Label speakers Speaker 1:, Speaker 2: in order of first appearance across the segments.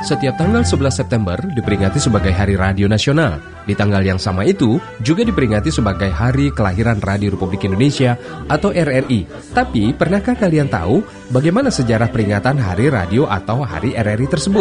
Speaker 1: Setiap tanggal 11 September diperingati sebagai Hari Radio Nasional. Di tanggal yang sama itu juga diperingati sebagai Hari Kelahiran Radio Republik Indonesia atau RRI. Tapi pernahkah kalian tahu bagaimana sejarah peringatan Hari Radio atau Hari RRI tersebut?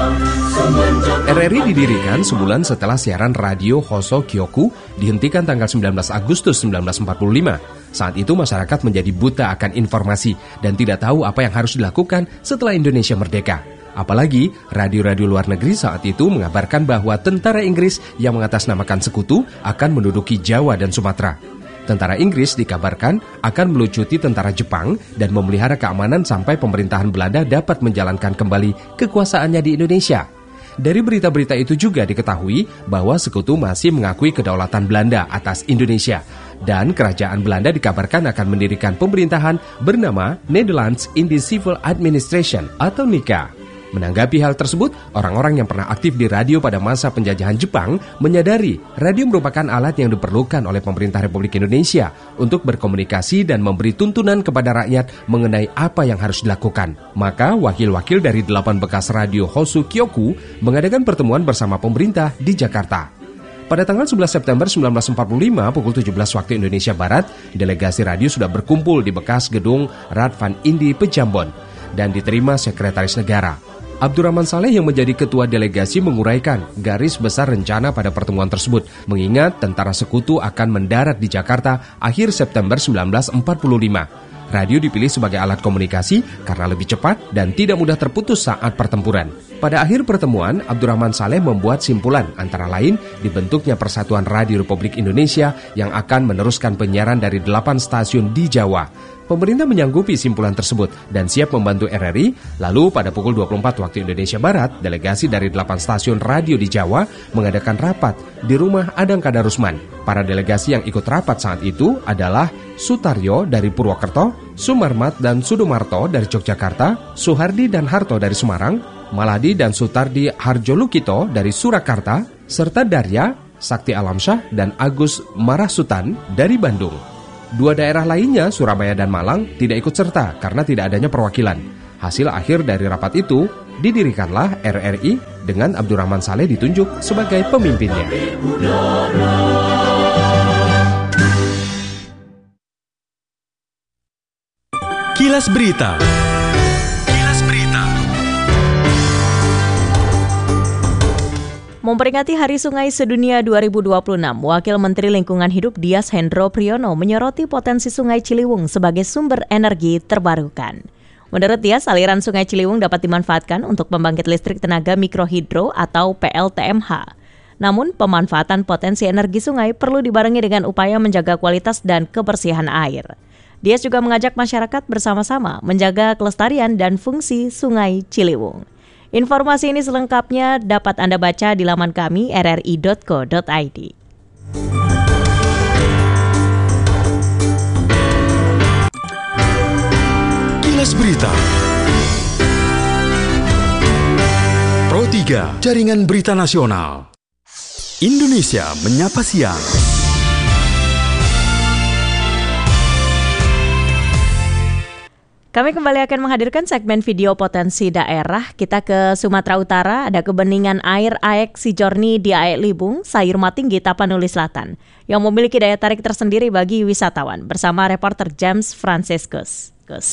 Speaker 1: RRI didirikan sebulan setelah siaran radio Hoso Kyoku dihentikan tanggal 19 Agustus 1945. Saat itu masyarakat menjadi buta akan informasi dan tidak tahu apa yang harus dilakukan setelah Indonesia merdeka. Apalagi radio-radio luar negeri saat itu mengabarkan bahwa tentara Inggris yang mengatasnamakan sekutu akan menduduki Jawa dan Sumatera. Tentara Inggris dikabarkan akan melucuti tentara Jepang dan memelihara keamanan sampai pemerintahan Belanda dapat menjalankan kembali kekuasaannya di Indonesia. Dari berita-berita itu juga diketahui bahwa sekutu masih mengakui kedaulatan Belanda atas Indonesia. Dan kerajaan Belanda dikabarkan akan mendirikan pemerintahan bernama Netherlands Indian Civil Administration atau NICA. Menanggapi hal tersebut, orang-orang yang pernah aktif di radio pada masa penjajahan Jepang menyadari radio merupakan alat yang diperlukan oleh pemerintah Republik Indonesia untuk berkomunikasi dan memberi tuntunan kepada rakyat mengenai apa yang harus dilakukan. Maka wakil-wakil dari 8 bekas radio Hoso Kyoku mengadakan pertemuan bersama pemerintah di Jakarta. Pada tanggal 11 September 1945 pukul 17 waktu Indonesia Barat, delegasi radio sudah berkumpul di bekas gedung Radvan Indi Pejambon dan diterima Sekretaris Negara. Abdurrahman Saleh yang menjadi ketua delegasi menguraikan garis besar rencana pada pertemuan tersebut, mengingat tentara sekutu akan mendarat di Jakarta akhir September 1945. Radio dipilih sebagai alat komunikasi karena lebih cepat dan tidak mudah terputus saat pertempuran. Pada akhir pertemuan, Abdurrahman Saleh membuat simpulan antara lain dibentuknya Persatuan Radio Republik Indonesia yang akan meneruskan penyiaran dari 8 stasiun di Jawa. Pemerintah menyanggupi simpulan tersebut dan siap membantu RRI. Lalu pada pukul 24 waktu Indonesia Barat, delegasi dari 8 stasiun radio di Jawa mengadakan rapat di rumah Adang Kadarusman. Para delegasi yang ikut rapat saat itu adalah Sutaryo dari Purwokerto, Sumarmat dan Sudumarto dari Yogyakarta, Suhardi dan Harto dari Semarang, Maladi dan Sutardi Harjolukito dari Surakarta, serta Darya, Sakti Alamsyah dan Agus Marasutan dari Bandung. 2 daerah lainnya, Surabaya dan Malang, tidak ikut serta karena tidak adanya perwakilan. Hasil akhir dari rapat itu, didirikanlah RRI dengan Abdurrahman Saleh ditunjuk sebagai pemimpinnya.
Speaker 2: Kilas Berita.
Speaker 3: Memperingati Hari Sungai Sedunia 2026, Wakil Menteri Lingkungan Hidup Dias Hendro Priyono menyoroti potensi Sungai Ciliwung sebagai sumber energi terbarukan. Menurut Dias, aliran Sungai Ciliwung dapat dimanfaatkan untuk pembangkit listrik tenaga mikrohidro atau PLTMH. Namun, pemanfaatan potensi energi sungai perlu dibarengi dengan upaya menjaga kualitas dan kebersihan air. Dias juga mengajak masyarakat bersama-sama menjaga kelestarian dan fungsi Sungai Ciliwung. Informasi ini selengkapnya dapat Anda baca di laman kami rri.co.id.
Speaker 2: Kilas Berita. Pro 3, Jaringan Berita Nasional. Indonesia Menyapa Siang.
Speaker 3: Kami kembali akan menghadirkan segmen video potensi daerah. Kita ke Sumatera Utara, ada kebeningan air Aek Sijorni di Aek Libung, Sayur Matinggi, Tapanuli Selatan, yang memiliki daya tarik tersendiri bagi wisatawan. Bersama reporter James Franciscus.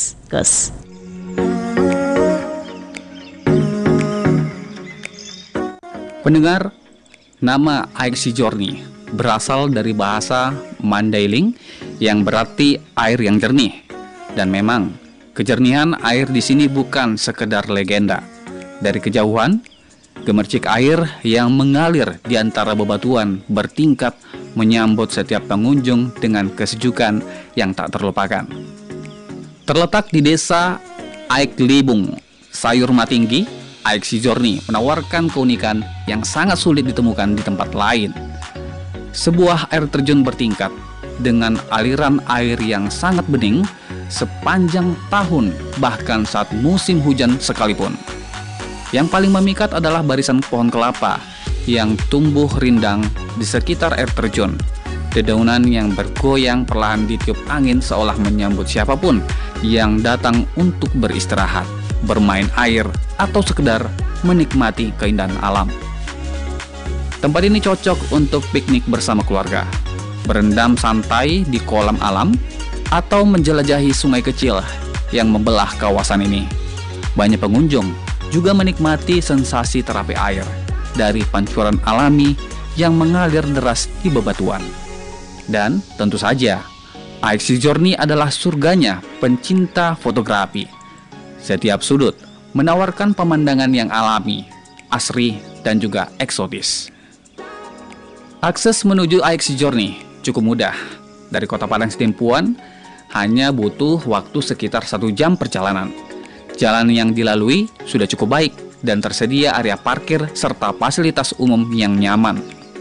Speaker 4: Pendengar, nama Aek Sijorni berasal dari bahasa Mandailing yang berarti air yang jernih. Dan memang kejernihan air di sini bukan sekedar legenda. Dari kejauhan, gemercik air yang mengalir di antara bebatuan bertingkat menyambut setiap pengunjung dengan kesejukan yang tak terlupakan. Terletak di desa Aek Libung, Sayur Matinggi, Aek Sijorni menawarkan keunikan yang sangat sulit ditemukan di tempat lain. Sebuah air terjun bertingkat dengan aliran air yang sangat bening sepanjang tahun, bahkan saat musim hujan sekalipun. Yang paling memikat adalah barisan pohon kelapa yang tumbuh rindang di sekitar air terjun. Dedaunan yang bergoyang perlahan ditiup angin seolah menyambut siapapun yang datang untuk beristirahat, bermain air, atau sekedar menikmati keindahan alam. Tempat ini cocok untuk piknik bersama keluarga, berendam santai di kolam alam, atau menjelajahi sungai kecil yang membelah kawasan ini. Banyak pengunjung juga menikmati sensasi terapi air dari pancuran alami yang mengalir deras di bebatuan. Dan tentu saja, IXC Journey adalah surganya pencinta fotografi. Setiap sudut menawarkan pemandangan yang alami, asri, dan juga eksotis. Akses menuju IXC Journey cukup mudah. Dari Kota Padang Sidempuan hanya butuh waktu sekitar 1 jam perjalanan. Jalan yang dilalui sudah cukup baik dan tersedia area parkir serta fasilitas umum yang nyaman.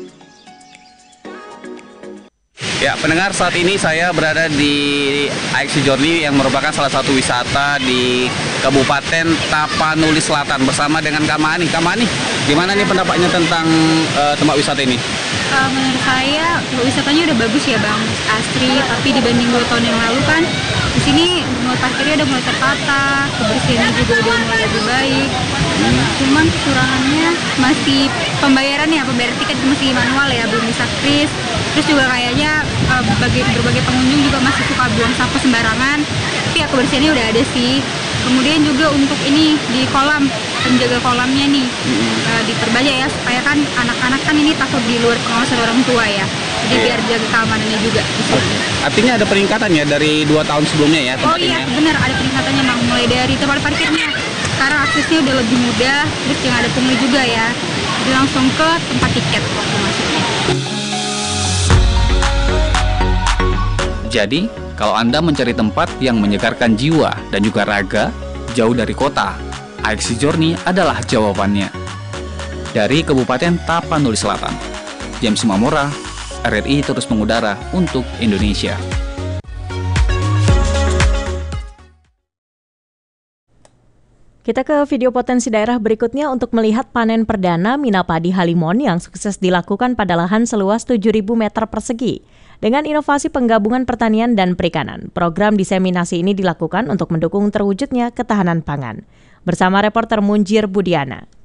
Speaker 4: Ya, pendengar, saat ini saya berada di IXC Journey yang merupakan salah satu wisata di Kabupaten Tapanuli Selatan bersama dengan Kak Mani. Kak Mani, gimana nih pendapatnya tentang tempat wisata ini?
Speaker 5: Menurut saya wisatanya udah bagus ya Bang Astri, tapi dibanding 2 tahun yang lalu kan di sini mulai parkirnya udah mulai tertata, kebersihannya juga udah mulai lebih baik. Cuman kekurangannya masih pembayaran tiket masih manual ya, belum bisa kris. Terus juga kayaknya berbagai pengunjung juga masih suka buang sampah sembarangan. Tapi ya kebersihannya udah ada sih. Kemudian juga untuk ini di kolam, penjaga kolamnya nih diperbanyak ya, supaya kan anak-anak kan ini takut di luar pengawasan orang tua ya. Jadi biar jaga keamanannya juga di sini.
Speaker 4: Artinya ada peningkatan ya dari 2 tahun sebelumnya ya?
Speaker 5: Oh iya, benar ada peningkatannya Bang, mulai dari tempat parkirnya. Sekarang aksesnya udah lebih mudah, terus yang ada pungli juga ya. Jadi langsung ke tempat tiket waktu masuknya.
Speaker 4: Jadi, kalau Anda mencari tempat yang menyegarkan jiwa dan juga raga, jauh dari kota, IXC Journey adalah jawabannya. Dari Kabupaten Tapanuli Selatan, James Mamora, RRI terus mengudara untuk Indonesia.
Speaker 3: Kita ke video potensi daerah berikutnya untuk melihat panen perdana mina padi Halimon yang sukses dilakukan pada lahan seluas 7.000 meter persegi. Dengan inovasi penggabungan pertanian dan perikanan, program diseminasi ini dilakukan untuk mendukung terwujudnya ketahanan pangan. Bersama reporter Munjir Budiana.